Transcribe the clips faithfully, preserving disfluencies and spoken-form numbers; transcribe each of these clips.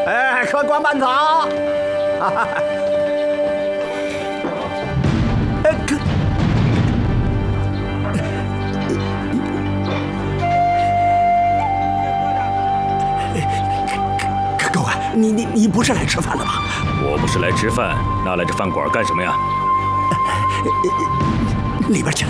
哎，客官慢走。哎，客。 你你你不是来吃饭的吧？ 我不是来吃饭，那来这饭馆干什么呀？ 里边请。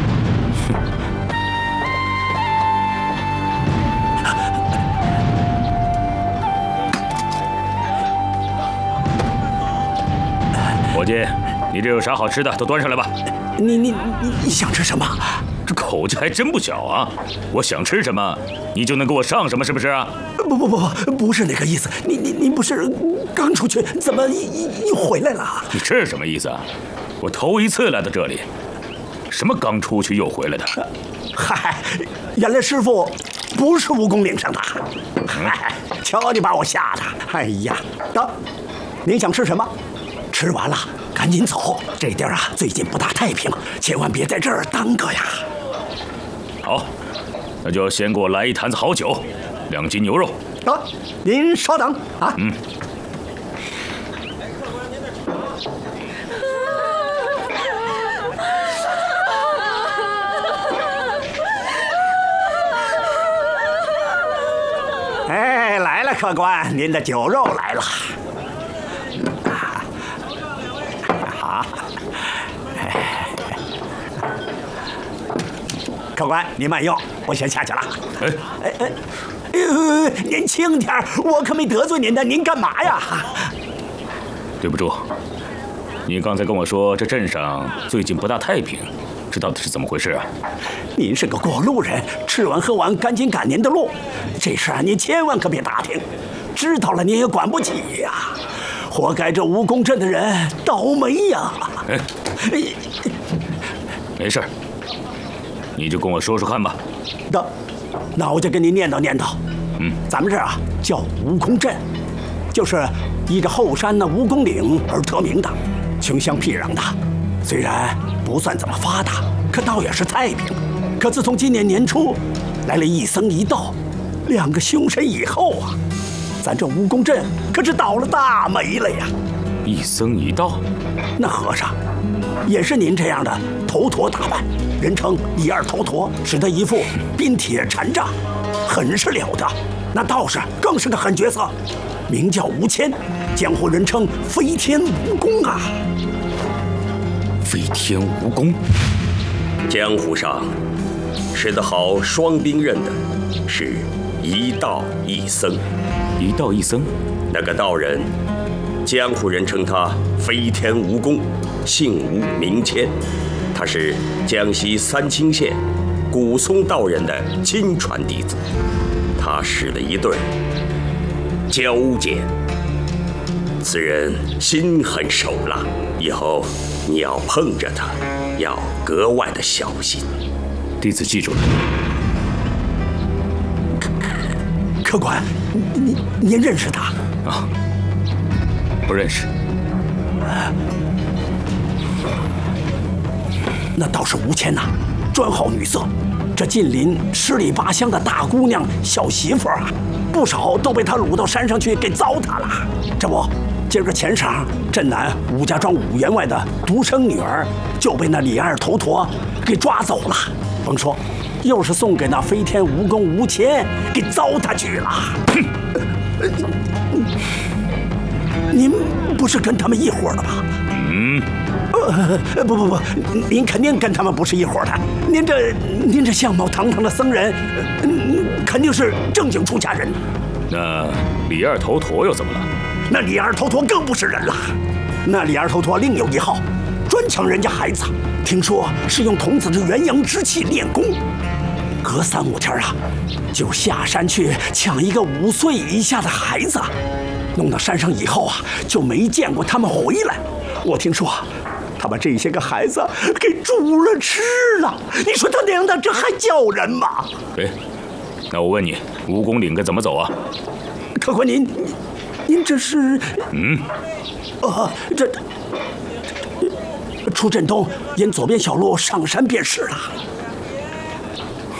伙计，你这有啥好吃的，都端上来吧。 你你你想吃什么？ 这口气还真不小啊！我想吃什么，你就能给我上什么，是不是啊？ 不不不不，不是那个意思。你你你不是刚出去，怎么又回来了？ 你这是什么意思啊？我头一次来到这里，什么刚出去又回来的？ 嗨，原来师傅不是蜈蚣岭上的。嗨，瞧你把我吓的！哎呀，得，您想吃什么？吃完了赶紧走，这地儿啊最近不大太平，千万别在这儿耽搁呀。 好，那就先给我来一坛子好酒，两斤牛肉。 啊，您稍等啊。 嗯。 哎，来了，客官，您的酒肉来了。好。哎。 客官，您慢用，我先下去了。哎哎哎，哎呦，您轻点，我可没得罪您的，您干嘛呀？ 对不住，你刚才跟我说这镇上最近不大太平，这到底是怎么回事啊？ 您是个过路人，吃完喝完赶紧赶您的路，这事啊您千万可别打听，知道了您也管不起呀，活该这蜈蚣镇的人倒霉呀！ 哎，没事。 你就跟我说说看吧。 得，那我就跟您念叨念叨。 嗯， 咱们这儿啊叫蜈蚣镇，就是依着后山的蜈蚣岭而得名的，穷乡僻壤的。虽然不算怎么发达，可倒也是太平。可自从今年年初来了一僧一道，两个凶神以后啊，咱这蜈蚣镇可是倒了大霉了呀！ 一僧一道， 那和尚也是您这样的头陀打扮。 人称李二头陀，使得一副冰铁禅杖，很是了得。那道士更是个狠角色，名叫吴谦，江湖人称飞天蜈蚣啊。 飞天蜈蚣， 江湖上使得好双兵刃的是一道一僧。 一道一僧， 那个道人，江湖人称他飞天蜈蚣，姓吴名谦。 他是江西三清县古松道人的亲传弟子，他使了一对交剑。此人心狠手辣，以后你要碰着他，要格外的小心。 弟子记住了。 客官，您您认识他？ 啊，不认识。 啊 那倒是吴谦呐，专好女色。这近邻十里八乡的大姑娘、小媳妇啊，不少都被他掳到山上去给糟蹋了。这不，今儿个前晌，镇南武家庄五员外的独生女儿就被那李二头陀给抓走了。甭说，又是送给那飞天蜈蚣吴谦给糟蹋去了。您不是跟他们一伙的吧？ 嗯。 呃，不不不，您肯定跟他们不是一伙的。您这您这相貌堂堂的僧人，嗯，肯定是正经出家人。 那李二头陀又怎么了？ 那李二头陀更不是人了。那李二头陀另有一号，专抢人家孩子。听说是用童子的元阳之气练功，隔三五天啊，就下山去抢一个五岁以下的孩子。弄到山上以后啊，就没见过他们回来。我听说。 他把这些个孩子给煮了吃了，你说他娘的这还叫人吗？ 哎，那我问你，蜈蚣岭该怎么走啊？ 客官您，您这是…… 嗯， 啊，这这出镇东，沿左边小路上山便是了。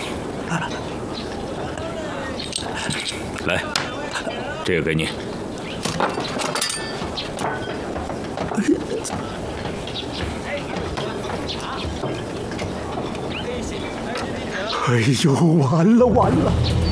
来，这个给你。 哎呦，完了完了！